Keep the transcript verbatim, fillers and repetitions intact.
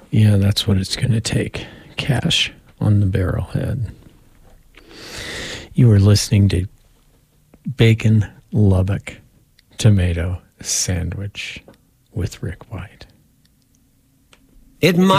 Yeah, that's what it's going to take. Cash on the barrelhead. You are listening to Bacon Lubbock Tomato Sandwich with Rick White. It might